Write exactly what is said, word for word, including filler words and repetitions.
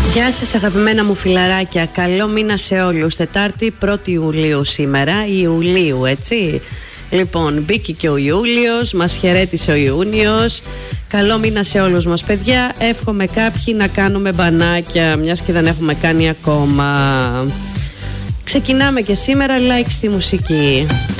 Γεια σας αγαπημένα μου φιλαράκια, καλό μήνα σε όλους. Τετάρτη πρώτη Ιουλίου σήμερα, Ιουλίου έτσι. Λοιπόν, μπήκε και ο Ιούλιος, μας χαιρέτησε ο Ιούνιος. Καλό μήνα σε όλους μας παιδιά. Εύχομαι κάποιοι να κάνουμε μπανάκια, μιας και δεν έχουμε κάνει ακόμα. Ξεκινάμε και σήμερα, like στη μουσική.